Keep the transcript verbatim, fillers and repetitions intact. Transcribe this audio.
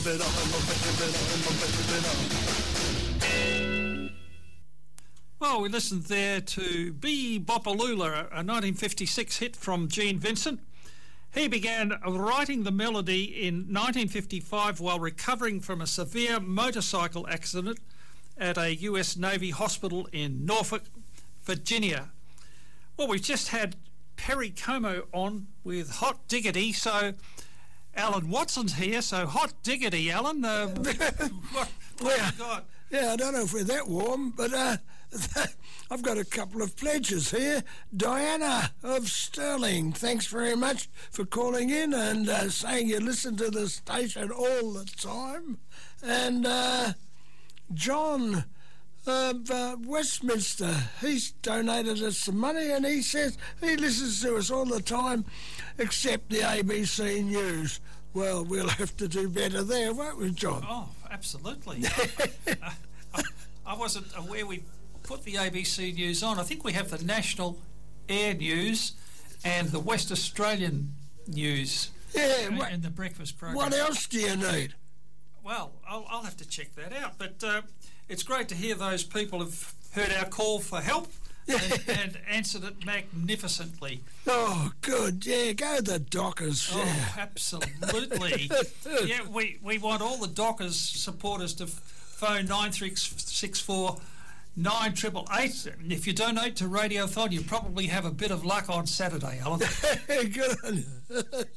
Well, we listened there to Be Bopalula, a nineteen fifty-six hit from Gene Vincent. He began writing the melody in nineteen fifty-five while recovering from a severe motorcycle accident at a U S Navy hospital in Norfolk, Virginia. Well, we've just had Perry Como on with Hot Diggity, so Alan Watson's here, so Hot Diggity, Alan. Uh, what what yeah, have you got? Yeah, I don't know if we're that warm, but uh, I've got a couple of pledges here. Diana of Stirling, thanks very much for calling in and uh, saying you listen to the station all the time. And uh, John of uh, Westminster, he's donated us some money and he says he listens to us all the time except the A B C News. Well, we'll have to do better there, won't we, John? Oh, absolutely. I, I, I wasn't aware we put the A B C News on. I think we have the National Air News and the West Australian News Yeah, in, what, in the breakfast program. what else do you need? Well, I'll, I'll have to check that out. But uh, it's great to hear those people have heard our call for help and, and answered it magnificently. Oh, good. Yeah, go the Dockers. Oh, Yeah. absolutely. Yeah, we, we want all the Dockers supporters to f- phone nine three six four nine eight eight eight. And if you donate to Radiothon, you probably have a bit of luck on Saturday, Alan. Good on you.